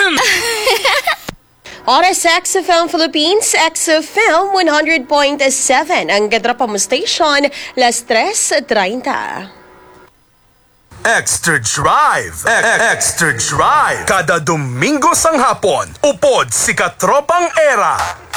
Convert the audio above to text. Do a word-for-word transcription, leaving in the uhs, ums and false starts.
Oras sa X F M Philippines, X F M one hundred point seven. Ang Gadrapa mo station, las tres treinta. Extra Drive! Extra Drive! Kada Domingo sang hapon, upod si Katropang Era.